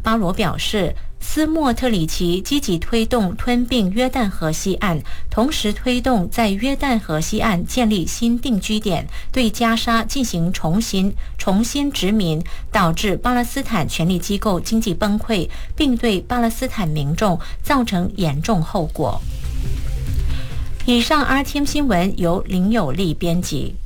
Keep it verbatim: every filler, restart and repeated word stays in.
巴罗表示，斯莫特里奇积极推动吞并约旦河西岸，同时推动在约旦河西岸建立新定居点，对加沙进行重新重新殖民，导致巴勒斯坦权力机构经济崩溃，并对巴勒斯坦民众造成严重后果。以上 R T M 新闻由林有利编辑。